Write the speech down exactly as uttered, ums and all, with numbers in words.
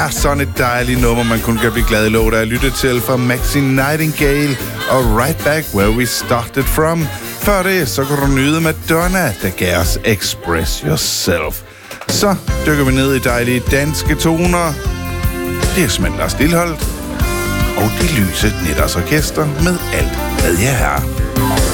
er sådan et dejligt nummer, man kun kan blive glad i låt af at lytte til fra Maxine Nightingale og Right Back Where We Started From. Før det, så kan du nyde Madonna, der gav os Express Yourself. Så dykker vi ned i dejlige danske toner. Det er simpelthen Lars Lilholt og De Lyse Nætters Orkester med Alt, hvad jeg er.